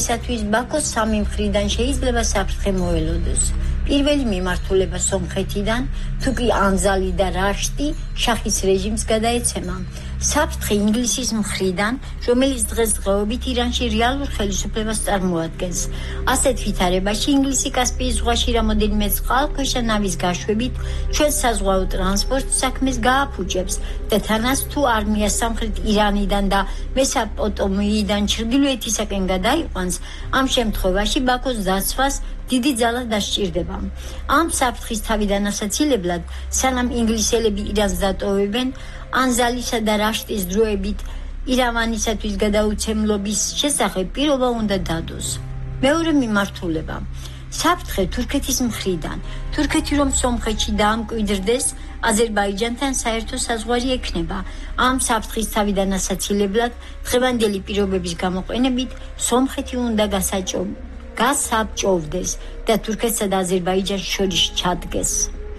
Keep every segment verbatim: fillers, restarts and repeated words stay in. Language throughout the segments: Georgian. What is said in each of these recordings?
ამისათვის ბაქოს სამი მხრიდან შეიძლება საფრთხე მოელოდოს. პირველი მიმართულება სომხეთიდან, თუ კი ანზალი და რაშტი შახის რეჟიმს გადაეცემა. საფრთხე ინგლისის მხრიდან, რომელიც დღესდღეობით ირანში რეალურ ხელისუფლებას წარმოადგენს. ასეთ ვითარებაში ინგლისი კასპიის ზღვაში რამოდენიმე წყალქვეშა ნავის გაშვებით ჩვენ საზღვაო ტრანსპორტ საქმეს გააფუჭებს და თანაც თუ არმია სამხრეთ ირანიდან და მესოპოტამიიდან ჩრდილოეთისაკენ გადაიყვანს, ამ შემთხვევაში ბაქოს დაცვას დიდი ძალა დასჭირდება. ამ საფრთხის თავიდან ასაცილებლად, სანამ ინგლისელები ირანს დატოვებენ, ანზალისა და რაშტის დროებით ირანისათვის გადაუცემლობის შესახებ პირობა უნდა დადოს. მეორე მიმართულება. საფრთხე თურქეთის მხრიდან. თურქეთი რომ სომხეთში დაამკვიდრდეს, აზერბაიჯანთან საერთო საზღვარი ექნება. ამ საფრთხის თავიდან ასაცილებლად, დღევანდელი პირობების გამოყენებით, სომხეთი უნდა გასაჭო გასაბჭოვდეს და თურქეთსა და აზერბაიჯანს შორის ჩადგეს.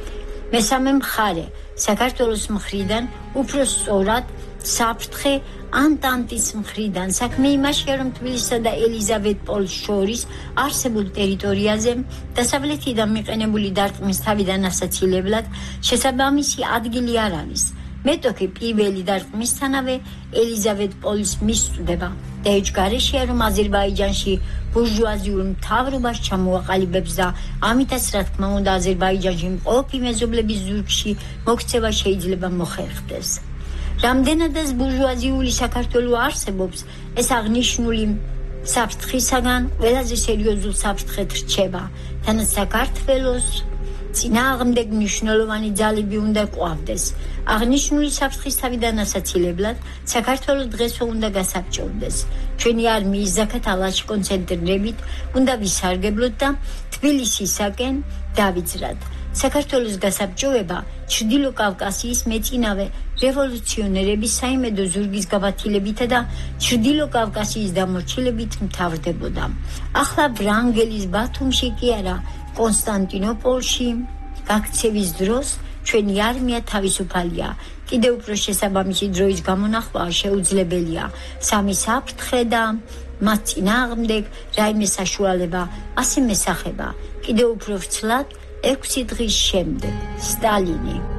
მესამე მხარე, საქართველოს მხრიდან უფრო სწორად საფრთხე ანტანტის მხრიდან. საქმე იმაშია, რომ თბილისსა და ელიზავეტპოლის შორის არსებულ ტერიტორიაზე დასავლეთიდან მიყენებული დარტყმის თავიდან ასაცილებლად შესაბამისი ადგილი არ არის. მეტოქი პირველი დარტყმისთანავე ელიზავეტპოლის მისწვდება და ეჭგარეშია, რომ აზერბაიჯანში ბურჟუაზიულ მთავრობას ჩამოაყალიბებს და ამიტაც რა თქმა უნდა აზერბაიჯანში მყოფი მეზობლების ზურგში მოქცევა შეიძლება მოხერხდეს. რამდენადაც ბურჟუაზიული საქართველო არსებობს, ეს აღნიშნული საფრთხისაგან ყველაზე სერიოზულ საფრთხედ რჩება, თანაც საქართველოს წინააღმდეგ მნიშვნელოვანი ძალები უნდა ყვავდეს. აღნიშნული საფრთხის თავიდან ასაცილებლად, საქართველო დღესვე უნდა გასაბჭოვდეს. ჩვენი არმიის ზაქათალაში კონცენტრირებით უნდა ვისარგებლოთ და თბილისისაკენ დავიძრათ. საქართველოს გასაბჭოვება ჩრდილო კავკასიის მეწინავე რევოლუციონერების საიმედო ზურგის გაბათილებითა და ჩრდილო კავკასიის დამორჩილებით მთავრდებოდა. ახლა ვრანგელის ბათუმში კი არა, კონსტანტინოპოლში გაქცევის დროს ჩვენი არმია თავისუფალია. კიდევ უფრო შესაბამისი დროის გამონახვა შეუძლებელია. სამი საფრთხე და მათ წინააღმდეგ რაიმე საშუალება ასე მესახება. კიდევ უფრო ვრცლად ექვსი დღის შემდეგ. სტალინი.